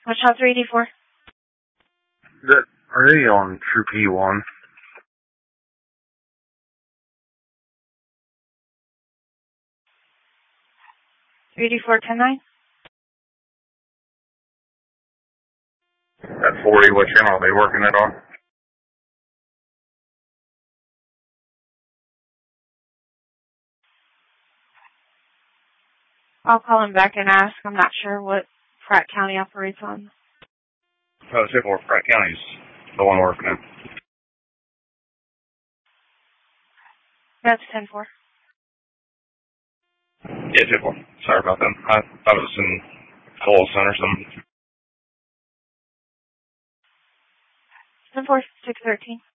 Watch out 384. Are they on Troop E1? .384 10-9. At 40, what channel are they working it on? I'll call him back and ask. I'm not sure what Pratt County operates on. Oh, Sycamore, Pratt County's the one working it. That's 10-4. Yeah, Sycamore. Sorry about that. I thought it was in Folsom or something. 10-4, 613.